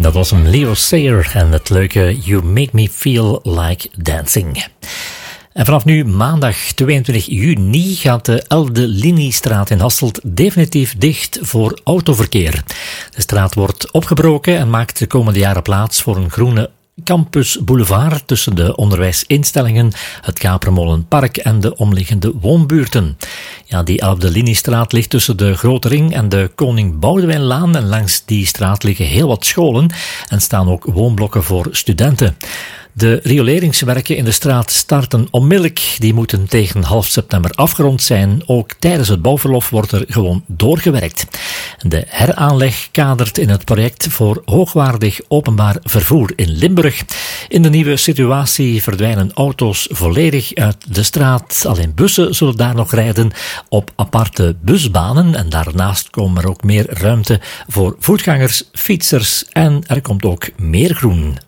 dat was een Leo Sayer en het leuke You Make Me Feel Like Dancing. En vanaf nu, maandag 22 juni, gaat de 11e Liniestraat in Hasselt definitief dicht voor autoverkeer. De straat wordt opgebroken en maakt de komende jaren plaats voor een groene Campus Boulevard tussen de onderwijsinstellingen, het Kapermolenpark en de omliggende woonbuurten. Ja, die 11e Liniestraat ligt tussen de Grote Ring en de Koning Boudewijnlaan en langs die straat liggen heel wat scholen en staan ook woonblokken voor studenten. De rioleringswerken in de straat starten onmiddellijk. Die moeten tegen half september afgerond zijn. Ook tijdens het bouwverlof wordt er gewoon doorgewerkt. De heraanleg kadert in het project voor hoogwaardig openbaar vervoer in Limburg. In de nieuwe situatie verdwijnen auto's volledig uit de straat. Alleen bussen zullen daar nog rijden op aparte busbanen. En daarnaast komen er ook meer ruimte voor voetgangers, fietsers en er komt ook meer groen.